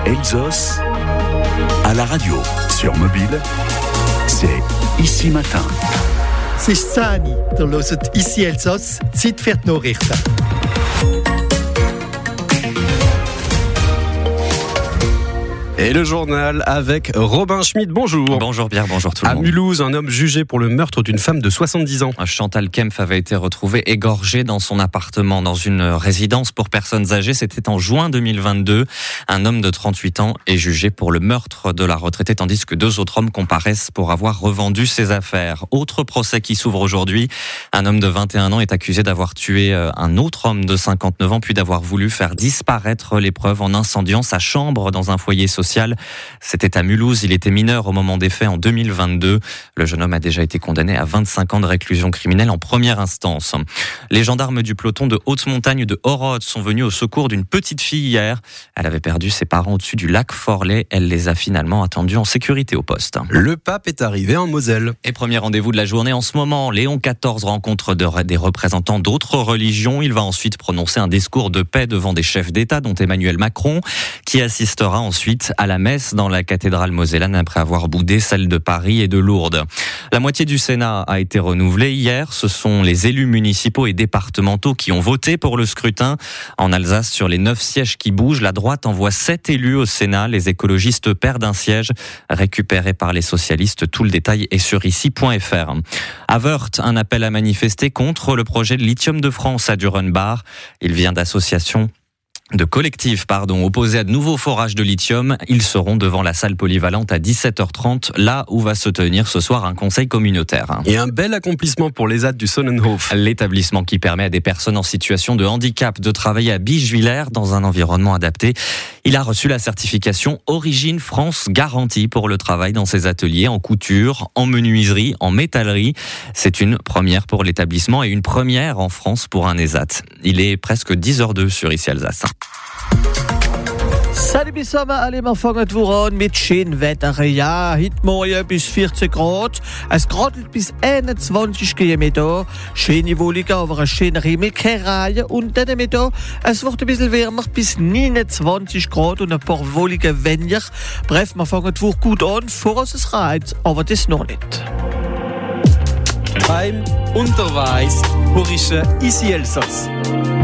Elsos à la radio, sur mobile, c'est Ici Matin. C'est Sani, der hört Ici Elsos, Zeit für die Nachrichten. Et le journal avec Robin Schmitt, bonjour. Bonjour Pierre, bonjour tout le monde. À Mulhouse, un homme jugé pour le meurtre d'une femme de 70 ans. Chantal Kempf avait été retrouvée égorgée dans son appartement dans une résidence pour personnes âgées. C'était en juin 2022. Un homme de 38 ans est jugé pour le meurtre de la retraitée, tandis que 2 autres hommes comparaissent pour avoir revendu ses affaires. Autre procès qui s'ouvre aujourd'hui. Un homme de 21 ans est accusé d'avoir tué un autre homme de 59 ans, puis d'avoir voulu faire disparaître les preuves en incendiant sa chambre dans un foyer social. C'était à Mulhouse, il était mineur au moment des faits en 2022. Le jeune homme a déjà été condamné à 25 ans de réclusion criminelle en première instance. Les gendarmes du peloton de haute montagne de Horod sont venus au secours d'une petite fille hier. Elle avait perdu ses parents au-dessus du lac Forlay. Elle les a finalement attendus en sécurité au poste. Le pape est arrivé en Moselle. Et premier rendez-vous de la journée en ce moment, Léon XIV rencontre des représentants d'autres religions. Il va ensuite prononcer un discours de paix devant des chefs d'État, dont Emmanuel Macron, qui assistera ensuite à la messe dans la cathédrale mosellane après avoir boudé celle de Paris et de Lourdes. La moitié du Sénat a été renouvelée hier. Ce sont les élus municipaux et départementaux qui ont voté pour le scrutin. En Alsace, sur les 9 sièges qui bougent, la droite envoie 7 élus au Sénat. Les écologistes perdent un siège récupéré par les socialistes. Tout le détail est sur ici.fr. À Wörth, un appel à manifester contre le projet de Lithium de France à Durenbach. Il vient d'associations collectifs opposés à de nouveaux forages de lithium. Ils seront devant la salle polyvalente à 17h30, là où va se tenir ce soir un conseil communautaire. Et un bel accomplissement pour les ZAD du Sonnenhof. L'établissement qui permet à des personnes en situation de handicap de travailler à Bischwiller dans un environnement adapté. Il a reçu la certification Origine France Garantie pour le travail dans ses ateliers en couture, en menuiserie, en métallerie. C'est une première pour l'établissement et une première en France pour un ESAT. Il est presque 10h02 sur Ici Alsace. Salut bis Sommer, alle, wir fangen an mit schönem Wetter. Ja, heute Morgen bis 14 Grad. Es gradelt bis 21 km. Schöne Wolken, aber ein schöner Himmel, keine Reihe. Und dann Mittag, es wird ein bisschen wärmer, bis 29 Grad und ein paar Wolken weniger. Bref, wir fangen die Woche gut an, vor es reizt, aber das noch nicht. Heim, unterweis, horische Ici Elsos.